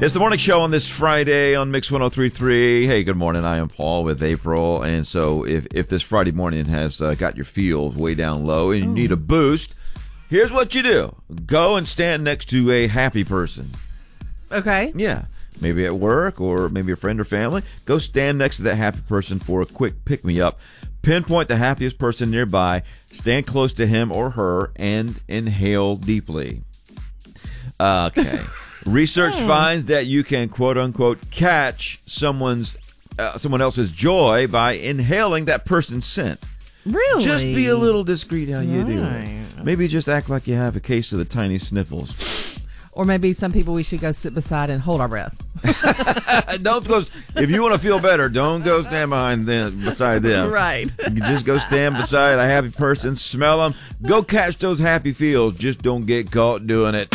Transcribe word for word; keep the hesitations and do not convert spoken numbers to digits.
It's the morning show on this Friday on Mix one oh three point three. Hey, good morning. I am Paul with April. And so if, if this Friday morning has uh, got your feels way down low and you Ooh. need a boost, here's what you do. Go and stand next to a happy person. Okay. Yeah. Maybe at work or maybe a friend or family. Go stand next to that happy person for a quick pick-me-up. Pinpoint the happiest person nearby. Stand close to him or her and inhale deeply. Okay. Research Hmm. finds that you can quote-unquote catch someone's uh, someone else's joy by inhaling that person's scent. Really? Just be a little discreet how you do Right. it. Maybe just act like you have a case of the tiny sniffles. Or maybe some people we should go sit beside and hold our breath. Don't go. If you want to feel better, don't go stand behind them, beside them. Right. You just go stand beside a happy person, smell them, go catch those happy feels. Just don't get caught doing it.